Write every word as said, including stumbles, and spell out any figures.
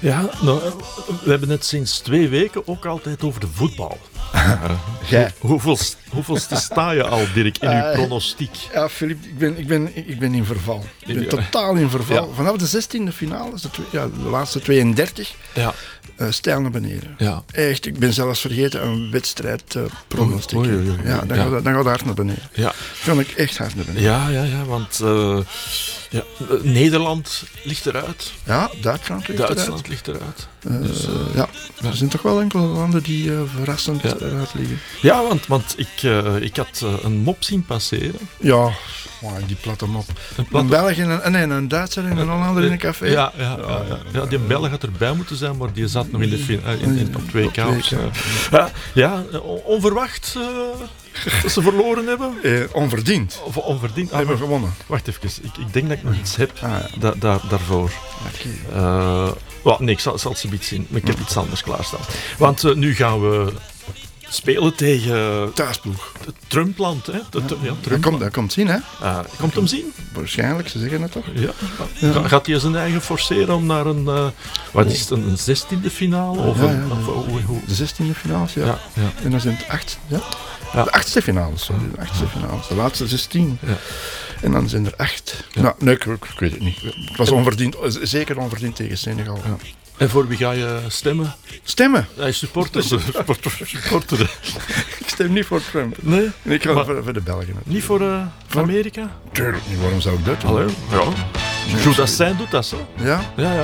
Ja, nou, we hebben het sinds twee weken ook altijd over de voetbal. Jij. Hoe, hoeveel, hoeveelste sta je al, Dirk, in uw Uh, pronostiek? Ja, Filip, ik ben, ik, ben, ik ben in verval. Ik ben Ja. totaal in verval. Ja. Vanaf de zestiende finale, de, twee- ja, de laatste tweeëndertig, Ja. uh, stijl naar beneden. Ja. Echt, ik ben zelfs vergeten een wedstrijd te uh, pronostieken. Oei, oei, oei. Ja, dan, Ja. Gaat, het- dan gaat het hard naar beneden. Ja. Dan ga ik echt hard naar beneden. Ja, ja, ja, want uh, ja, Nederland ligt eruit. Ja, Duitsland ligt Duitsland ligt eruit. eruit. Uh, Dus, uh, ja. ja. Er zijn toch wel enkele landen die uh, verrassend Ja. eruit liggen. Ja, want, want ik, uh, ik had uh, een mop zien passeren. Ja, man, die platte mop. Een platte- Een Belg en een, nee, een Duitser en een Hollander in een café. Ja, ja, ja, ja. ja, die Belg had erbij moeten zijn, maar die zat nog in de fin- uh, in, in, op twee K. Op of zo. Ja, ja, on- onverwacht uh, dat ze verloren hebben. Eh, onverdiend. Of onverdiend. We Ah, hebben gewonnen. wacht even, ik, ik denk dat ik nog iets heb Ah, ja. da, da, daarvoor. Oké. Uh, well, nee, ik zal, zal het ze iets zien, maar ik heb iets anders klaarstaan. Want uh, nu gaan we spelen tegen Thuisploeg. het Trumpland. Hè? De, ja. Ja, Dat Trump. komt, dat komt zien, hè? Uh, komt hem zien? Waarschijnlijk, ze zeggen het toch? Ja. Ja. Ga- Gaat hij zijn eigen forceren om naar een, uh, wat is het, een, een zestiende finale? Of Ja, een, ja, of, hoe, hoe? De zestiende finales, ja. Ja, ja. En dan zijn het acht, ja? Ja. De achtste finales, sorry. De achtste finales. De laatste zestien. Ja. En dan zijn er acht. Ja. Nou, nee, ik, ik weet het niet. Het was onverdiend, zeker onverdiend tegen Senegal. Ja. En voor wie ga je stemmen? Stemmen. Hij is supporter. supporter, supporter. Ik stem niet voor Trump. Nee? Ik ga Maar- voor, voor de Belgen. Niet voor uh, Voor- Amerika? Tuurlijk niet, waarom zou ik dat doen? Allee, ja. Jules Dassin doet dat zo. Ja? Ja, ja.